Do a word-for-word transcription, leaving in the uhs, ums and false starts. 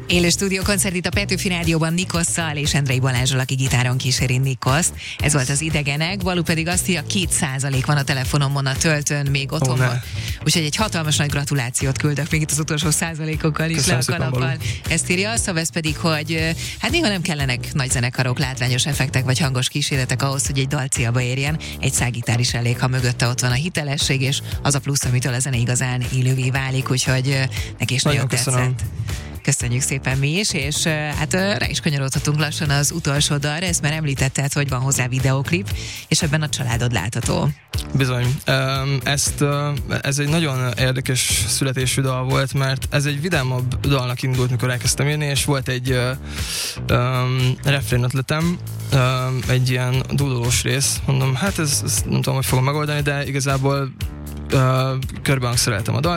Élő stúdiókoncert itt a Petőfi Rádióban Nikosszal és Endrei Balázsral, aki gitáron kíséri Nikoszt. Ez volt az Idegenek, Balú pedig azt írja, két százalék van a telefonomon a töltőn még otthon. Oh, úgyhogy egy hatalmas nagy gratulációt küldök még itt az utolsó százalékokkal is. Köszönöm le a kanappal. Ezt írja. Szavesz pedig, hogy hát néha nem kellenek nagy zenekarok, látványos effektek vagy hangos kísérletek ahhoz, hogy egy dal célba érjen. Egy szágitár is elég, ha mögötte ott van a hitelesség, és az a plusz, amitől a zene igazán élővé válik, úgyhogy neki is nagyon, nagyon tetszett. Köszönjük szépen mi is, és hát rá is kanyarodhatunk lassan az utolsó dalra, ezt már említetted, hogy van hozzá videóklip, és ebben a családod látható. Bizony. Ezt, ez egy nagyon érdekes születésű dal volt, mert ez egy vidámabb dalnak indult, mikor elkezdtem írni, és volt egy um, refrén ötletem, um, egy ilyen dúdolós rész. Mondom, hát ez, ez nem tudom, hogy fogom megoldani, de igazából uh, körbehangszereltem a dalt,